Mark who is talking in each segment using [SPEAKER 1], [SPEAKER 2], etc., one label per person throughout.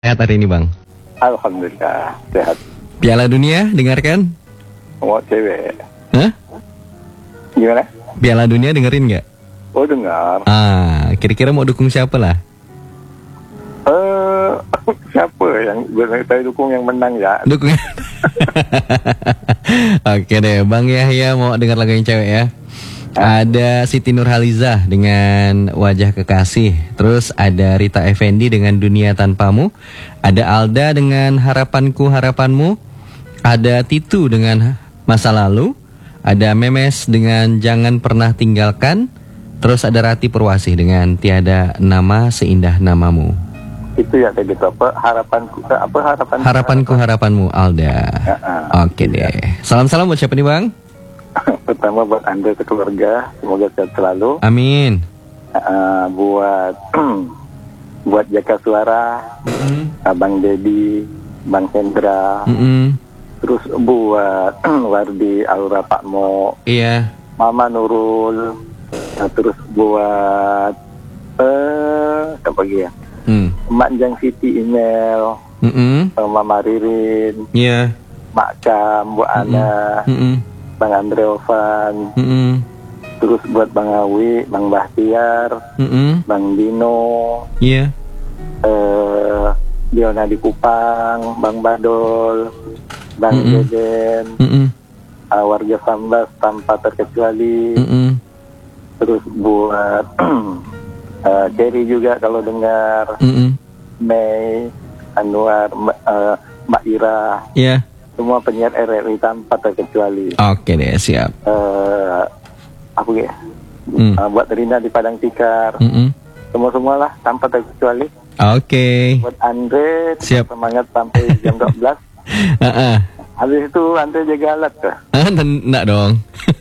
[SPEAKER 1] Sehat hari ini Bang?
[SPEAKER 2] Alhamdulillah sehat.
[SPEAKER 1] Piala Dunia dengarkan?
[SPEAKER 2] Mau cewek.
[SPEAKER 1] Hah?
[SPEAKER 2] Gimana?
[SPEAKER 1] Piala Dunia dengerin nggak?
[SPEAKER 2] Oh dengar.
[SPEAKER 1] Kira-kira mau dukung siapa lah?
[SPEAKER 2] Siapa yang saya dukung yang menang ya?
[SPEAKER 1] Dukung. Oke deh, Bang Yahya mau dengar lagu yang cewek ya. Ada Siti Nurhalizah dengan Wajah Kekasih. Terus ada Rita Effendy dengan Dunia Tanpamu. Ada Alda dengan Harapanku Harapanmu. Ada Titu dengan Masa Lalu. Ada Memes dengan Jangan Pernah Tinggalkan. Terus ada Rati Purwasih dengan Tiada Nama Seindah Namamu.
[SPEAKER 2] Itu ya kayak gitu
[SPEAKER 1] Harapanku Harapanmu Alda. Oke deh. Salam-salam buat siapa nih Bang?
[SPEAKER 2] Pertama buat Anda sekeluarga, semoga sehat selalu.
[SPEAKER 1] Amin.
[SPEAKER 2] Buat Jaka Suara, Abang Dedi, Bang Hendra, terus buat Wardi Aura Pakmo,
[SPEAKER 1] iya,
[SPEAKER 2] Mama Nurul, terus buat apa lagi ya? Mak Jang Siti Email, Mama Ririn,
[SPEAKER 1] iya,
[SPEAKER 2] Mak Cam, Bu Ana, Bang Andre Ovan, terus buat Bang Awi, Bang Bahtiar, Bang Dino,
[SPEAKER 1] iya,
[SPEAKER 2] Diona di Kupang, Bang Badol, Bang Deden, warga Sambas tanpa terkecuali, terus buat Cherry juga kalau dengar, Mei, Anwar, Mbak Ira,
[SPEAKER 1] iya.
[SPEAKER 2] Semua penyiar RRI tanpa terkecuali.
[SPEAKER 1] Oke deh, siap.
[SPEAKER 2] Apa ya? Buat Rina di Padang Tikar. Semua lah tanpa terkecuali.
[SPEAKER 1] Oke.
[SPEAKER 2] Buat Andre,
[SPEAKER 1] siap.
[SPEAKER 2] Semangat sampai jam 12. Habis itu Andre jaga alat kah?
[SPEAKER 1] Enggak dong.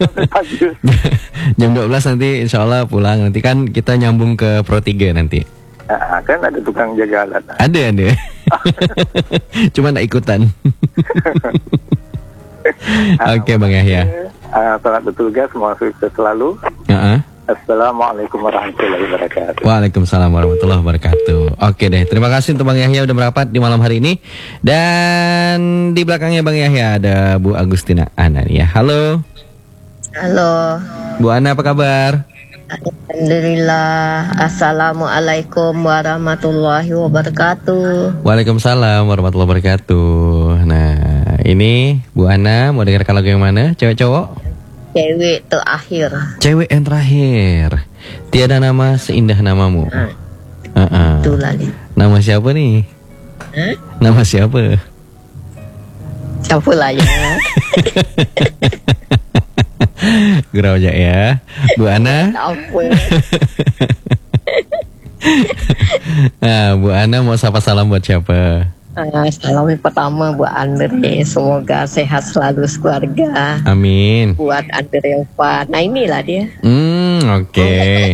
[SPEAKER 1] Jam 12 nanti insya Allah pulang. Nanti kan kita nyambung ke Pro 3 nanti.
[SPEAKER 2] Kan ada tukang jaga alat.
[SPEAKER 1] Ada. Cuma enggak ikutan. Oke Bang Yahya.
[SPEAKER 2] Selamat bertugas, semua sukses selalu. Assalamualaikum warahmatullahi wabarakatuh.
[SPEAKER 1] Waalaikumsalam warahmatullahi wabarakatuh. Oke deh, terima kasih untuk Bang Yahya udah merapat di malam hari ini. Dan di belakangnya Bang Yahya ada Bu Agustina Ana ya. Halo.
[SPEAKER 3] Halo.
[SPEAKER 1] Bu Ana apa kabar?
[SPEAKER 3] Alhamdulillah. Assalamualaikum warahmatullahi wabarakatuh.
[SPEAKER 1] Waalaikumsalam warahmatullahi wabarakatuh. Nah, ini Bu Ana mau dengarkan lagu yang mana? Cewek cowok?
[SPEAKER 3] Cewek terakhir.
[SPEAKER 1] Cewek yang terakhir. Tiada Nama Seindah Namamu.
[SPEAKER 3] Itulah nih.
[SPEAKER 1] Nama siapa nih? Nama siapa?
[SPEAKER 3] Siapa lah ya?
[SPEAKER 1] Gurau aja ya. Bu Ana.
[SPEAKER 3] Apa?
[SPEAKER 1] Nah, Bu Ana mau sapa salam buat siapa?
[SPEAKER 3] Salam pertama buat Andre, semoga sehat selalu sekeluarga.
[SPEAKER 1] Amin.
[SPEAKER 3] Buat Andre Ovan, nah inilah dia.
[SPEAKER 1] Oke.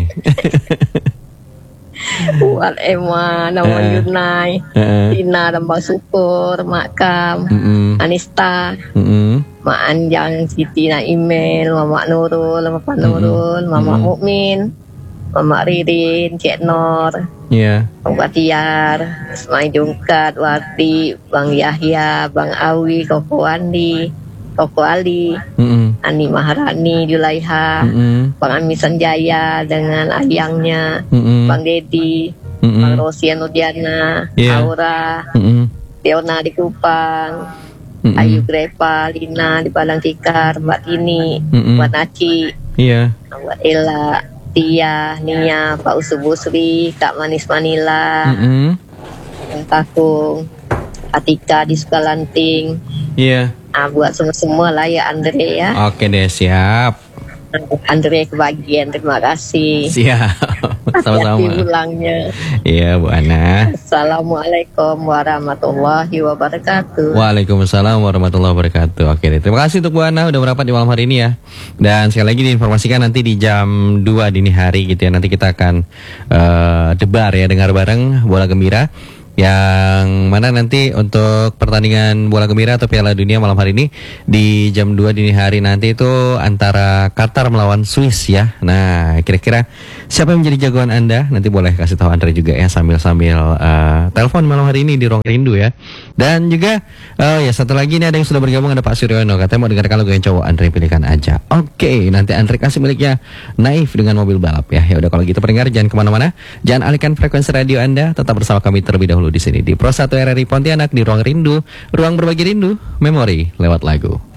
[SPEAKER 3] Buat Emma, nama Yunai, Tina dan Bang Syukur, Mak Kam, Anista, Mak Anjang, Siti Naimel, Mama Nurul, Mama Nurul, Mama Mukmin, Mama Ririn, Cik Nor, Bang Batiar, Ismail Jungkat, Wati, Bang Yahya, Bang Awi, Koko Andi, Koko Ali, Ani Maharani, Julaiha, Bang Ami Sanjaya dengan ayangnya, Bang Dedi, Bang Rosia Nudiana, Aura, Teona di Kupang, Ayu Grepa, Lina di Padang Tikar, Mbak Tini, Mbak Naci, Mbak Ella, Tia, Nia, Pak Usubusri, Kak Manis Manila, Kakung, Atika di Sukalanting. Buat semua lah ya Andre ya.
[SPEAKER 1] Oke deh, siap.
[SPEAKER 3] Andre kebagian, terima kasih.
[SPEAKER 1] Siap. Sama-sama.
[SPEAKER 3] Hati pulangnya.
[SPEAKER 1] Iya Bu Ana.
[SPEAKER 3] Assalamualaikum warahmatullahi wabarakatuh.
[SPEAKER 1] Waalaikumsalam warahmatullahi wabarakatuh. Oke deh, terima kasih untuk Bu Ana udah merapat di malam hari ini ya. Dan sekali lagi diinformasikan nanti di jam 2 dini hari gitu ya. Nanti kita akan debar ya, dengar bareng Bola Gembira. yang mana nanti untuk pertandingan bola gembira atau Piala Dunia malam hari ini di jam 2 dini hari nanti itu antara Qatar melawan Swiss ya. Nah, kira-kira siapa yang menjadi jagoan Anda? Nanti boleh kasih tahu Andre juga ya sambil telepon malam hari ini di Ruang Rindu ya. Dan juga ya satu lagi ini ada yang sudah bergabung, ada Pak Suryono, katanya mau dengarkan lagu yang cowok, Andre pilihkan aja. Oke, nanti Andre kasih miliknya Naif dengan mobil balap ya. Ya udah kalau gitu pendengar jangan kemana-mana, jangan alihkan frekuensi radio Anda, tetap bersama kami terlebih dahulu di sini di Pro 1 RRI Pontianak di Ruang Rindu, ruang berbagi rindu, memori lewat lagu.